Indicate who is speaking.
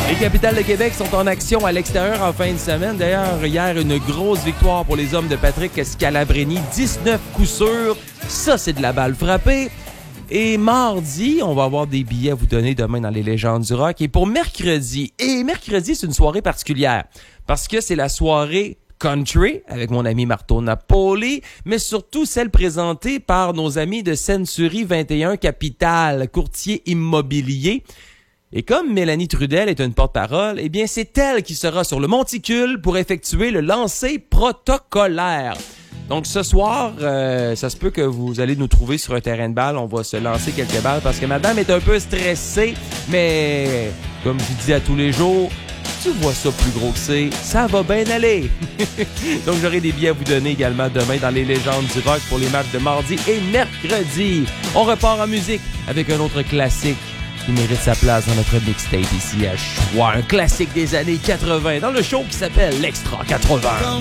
Speaker 1: Les Capitales de Québec sont en action à l'extérieur en fin de semaine. D'ailleurs, hier, une grosse victoire pour les hommes de Patrick Scalabrini. 19 coups sûrs. Ça, c'est de la balle frappée. Et mardi, on va avoir des billets à vous donner demain dans les légendes du rock. Et pour mercredi, c'est une soirée particulière parce que c'est la soirée country avec mon ami Marteau Napoli, mais surtout celle présentée par nos amis de Century 21 Capital, courtier immobilier. Et comme Mélanie Trudel est une porte-parole, eh bien c'est elle qui sera sur le monticule pour effectuer le lancer protocolaire. Donc ce soir, ça se peut que vous allez nous trouver sur un terrain de balle. On va se lancer quelques balles parce que madame est un peu stressée. Mais comme je dis à tous les jours, tu vois ça plus gros que c'est, ça va bien aller. Donc j'aurai des billets à vous donner également demain dans les légendes du rock pour les matchs de mardi et mercredi. On repart en musique avec un autre classique qui mérite sa place dans notre mixtape ici à Choix. Un classique des années 80 dans le show qui s'appelle l'Extra 80.